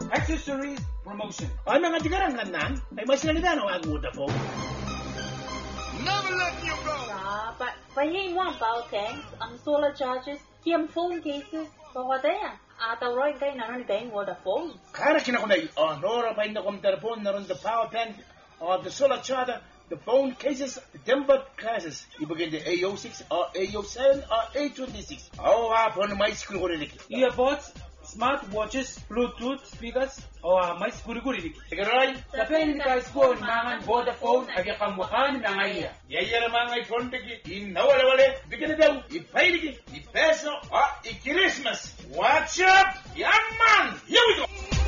Accessories promotion. Ano nga tigarang kanan? Ay mas nalidano ang Vodafone. Never letting you go. But phải mua bao kén, solar charges, kiêm phone cases, bao đây à? Tao rồi cái nào nó cái Vodafone. Kara kinakunay, nora pa inda kong telefon naroon the power bank, the solar charger, the phone cases, the tempered classes. Ibagay the AO6, AO7, A26. Hapon may school ko rin. Earbuds, smart watches, Bluetooth speakers, may siguri-guri. Tagaroy? Sabihin ni guys ko, mangan Vodafone, agya kamukan ng iya. Yaya naman ay phone tiki, inawala-wala, bigyan na daw, ipay liki, ipeso, i-Christmas. Watch up, young man! Here we go!